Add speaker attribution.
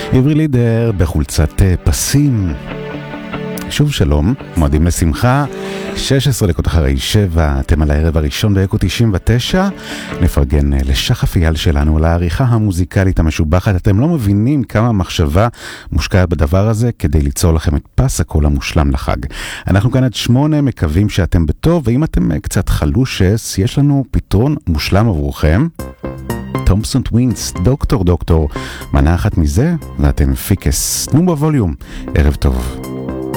Speaker 1: עברי לידר בחולצת פסים. שוב שלום, מועדים לשמחה, 16 דקות אחרי 7, אתם על הערב הראשון באקו 99, נפרגן לשחף אייל שלנו על העריכה המוזיקלית המשובחת. אתם לא מבינים כמה מחשבה מושקעת בדבר הזה כדי ליצור לכם את פס הקול המושלם לחג. אנחנו כאן עד 8, מקווים שאתם בטוב, ואם אתם קצת חלושס, יש לנו פתרון מושלם עבורכם. תומפסון טווינס, דוקטור, מנה אחת מזה, ואתם פיקס. תנו בווליום, ערב טוב.